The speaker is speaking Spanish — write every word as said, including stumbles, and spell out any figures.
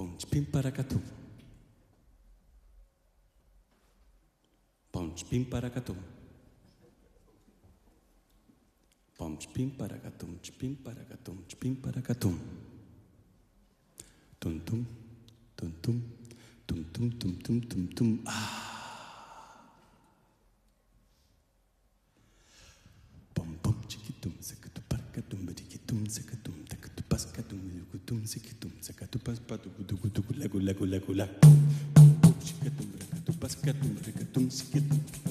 Ponch pim paracatum. Ponch pim paracatum. Ponch pim paracatum, pim paracatum, pim paracatum. Tum tum, tum tum, tum tum tum tum tum tum. Ah. Pom pom chiquitum, sakatum paracatum, badikitum, sakatum, takatum, paskatum, lukutum, sikitum, sakatum, paspatu, dugu dugu lagu lagu lagu lagu. Chiquitum, rakatum, paskatum, rakatum, sikitum.